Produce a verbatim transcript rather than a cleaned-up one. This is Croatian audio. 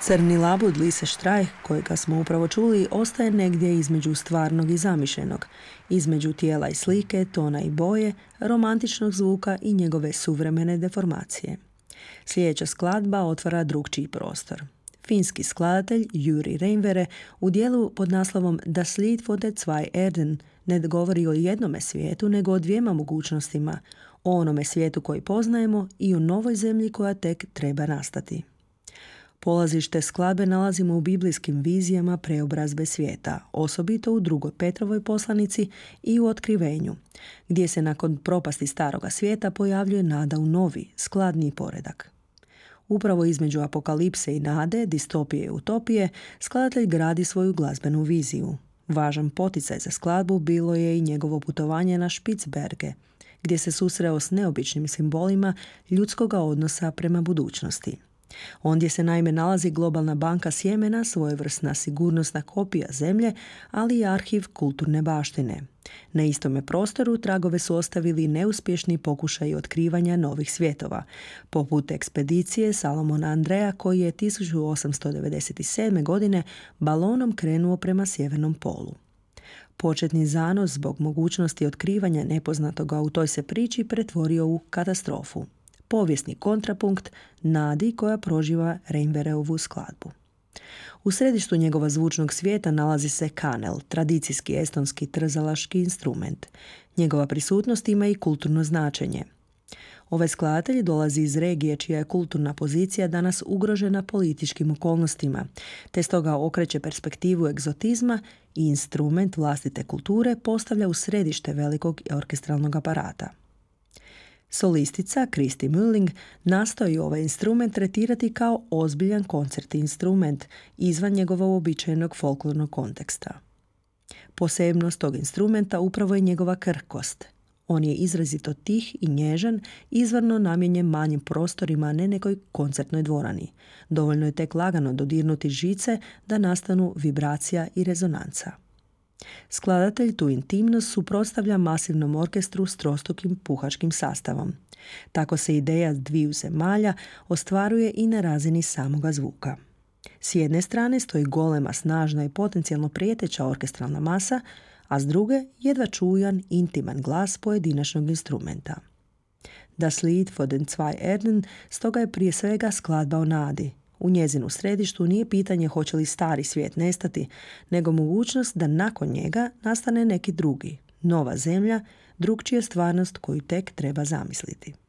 Crni labud Lise Štrajh, kojega smo upravo čuli, ostaje negdje između stvarnog i zamišljenog, između tijela i slike, tona i boje, romantičnog zvuka i njegove suvremene deformacije. Sljedeća skladba otvara drugčiji prostor. Finski skladatelj Juri Reinvere u dijelu pod naslovom Das Lied von den zwei Erden ne govori o jednome svijetu, nego o dvijema mogućnostima, o onome svijetu koji poznajemo i o novoj zemlji koja tek treba nastati. Polazište skladbe nalazimo u biblijskim vizijama preobrazbe svijeta, osobito u drugoj Petrovoj poslanici i u Otkrivenju, gdje se nakon propasti staroga svijeta pojavljuje nada u novi, skladniji poredak. Upravo između apokalipse i nade, distopije i utopije, skladatelj gradi svoju glazbenu viziju. Važan poticaj za skladbu bilo je i njegovo putovanje na Špicberge, gdje se susreo s neobičnim simbolima ljudskoga odnosa prema budućnosti. Ondje se naime nalazi globalna banka sjemena, svojevrsna sigurnosna kopija zemlje, ali i arhiv kulturne baštine. Na istome prostoru tragove su ostavili neuspješni pokušaji otkrivanja novih svjetova, poput ekspedicije Salomona Andreja koji je tisuću osamsto devedeset sedme. godine balonom krenuo prema sjevernom polu. Početni zanos zbog mogućnosti otkrivanja nepoznatoga u toj se priči pretvorio u katastrofu. Povijesni kontrapunkt nadi koja proživa Reinvereovu skladbu. U središtu njegova zvučnog svijeta nalazi se kanel, tradicijski estonski trzalaški instrument. Njegova prisutnost ima i kulturno značenje. Ovaj skladatelj dolazi iz regije čija je kulturna pozicija danas ugrožena političkim okolnostima, te stoga okreće perspektivu egzotizma i instrument vlastite kulture postavlja u središte velikog orkestralnog aparata. Solistica Kristi Mülling nastoji ovaj instrument tretirati kao ozbiljan koncertni instrument izvan njegovog uobičajenog folklornog konteksta. Posebnost tog instrumenta upravo je njegova krhkost. On je izrazito tih i nježan, izvorno namijenjen manjim prostorima, a ne nekoj koncertnoj dvorani. Dovoljno je tek lagano dodirnuti žice da nastanu vibracija i rezonanca. Skladatelj tu intimnost suprotstavlja masivnom orkestru s trostrukim puhačkim sastavom. Tako se ideja dviju zemalja ostvaruje i na razini samoga zvuka. S jedne strane stoji golema, snažna i potencijalno prijeteća orkestralna masa, a s druge jedva čujan, intiman glas pojedinačnog instrumenta. Das Lied von den zwei Erden stoga je prije svega skladba o nadi. U njezinu središtu nije pitanje hoće li stari svijet nestati, nego mogućnost da nakon njega nastane neki drugi, nova zemlja, drugčija stvarnost koju tek treba zamisliti.